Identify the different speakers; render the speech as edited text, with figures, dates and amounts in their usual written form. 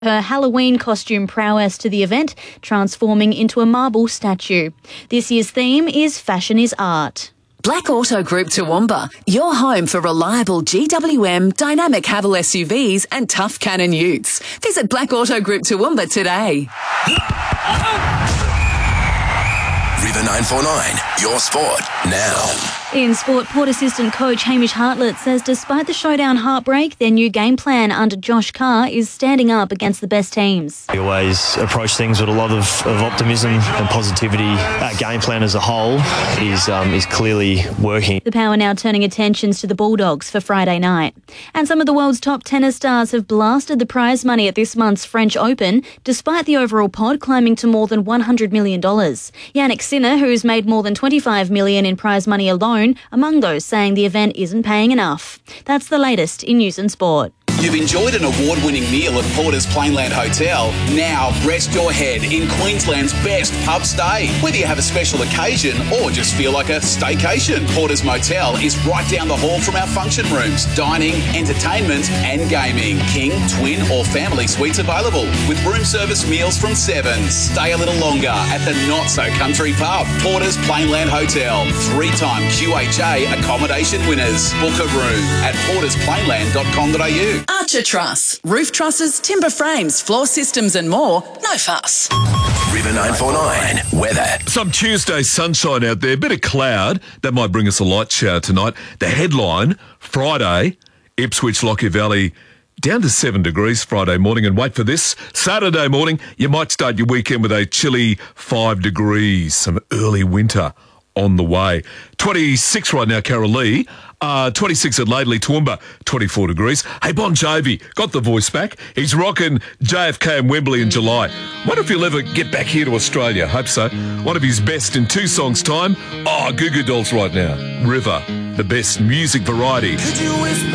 Speaker 1: her Halloween costume prowess to the event, transforming into a marble statue. This year's theme is Fashion is Art.
Speaker 2: Black Auto Group Toowoomba, your home for reliable GWM, dynamic Haval SUVs and tough Cannon utes. Visit Black Auto Group Toowoomba today.
Speaker 3: River 949, your sport now.
Speaker 1: In sport, Port assistant coach Hamish Hartlett says despite the showdown heartbreak, their new game plan under Josh Carr is standing up against the best teams.
Speaker 4: We always approach things with a lot of optimism and positivity. That game plan as a whole is clearly working.
Speaker 1: The Power now turning attentions to the Bulldogs for Friday night. And some of the world's top tennis stars have blasted the prize money at this month's French Open, despite the overall pot climbing to more than $100 million. Yannick Sinner, who's made more than $25 million in prize money alone, among those saying the event isn't paying enough. That's the latest in news and sport.
Speaker 5: You've enjoyed an award-winning meal at Porter's Plainland Hotel. Now rest your head in Queensland's best pub stay. Whether you have a special occasion or just feel like a staycation, Porter's Motel is right down the hall from our function rooms, dining, entertainment and gaming. King, twin or family suites available with room service meals from 7. Stay a little longer at the not-so-country pub. Porter's Plainland Hotel. 3-time QHA accommodation winners. Book a room at portersplainland.com.au.
Speaker 2: Archer Truss, roof trusses, timber frames, floor systems and more. No fuss.
Speaker 3: River 949, weather.
Speaker 6: Some Tuesday sunshine out there, bit of cloud. That might bring us a light shower tonight. The headline, Friday, Ipswich, Lockyer Valley, down to 7 degrees Friday morning. And wait for this, Saturday morning, you might start your weekend with a chilly 5 degrees. Some early winter on the way. 26 right now, Carolee. 26 at Laidley, Toowoomba, 24 degrees. Hey, Bon Jovi, got the voice back. He's rocking JFK and Wembley in July. Wonder if he'll ever get back here to Australia. Hope so. One of his best in 2 songs' time. Goo Goo Dolls right now. River, the best music variety.